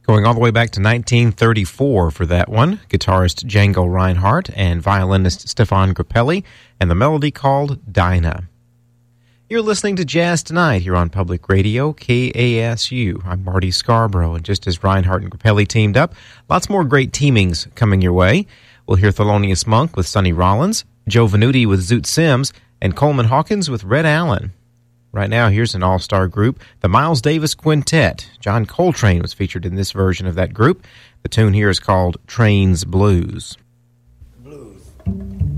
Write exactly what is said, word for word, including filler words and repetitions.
Going all the way back to nineteen thirty-four for that one, guitarist Django Reinhardt and violinist Stefan Grappelli, and the melody called Dinah. You're listening to Jazz Tonight here on Public Radio, K A S U. I'm Marty Scarborough, and just as Reinhardt and Grappelli teamed up, lots more great teamings coming your way. We'll hear Thelonious Monk with Sonny Rollins, Joe Venuti with Zoot Sims, and Coleman Hawkins with Red Allen. Right now, here's an all-star group, the Miles Davis Quintet. John Coltrane was featured in this version of that group. The tune here is called Trains Blues.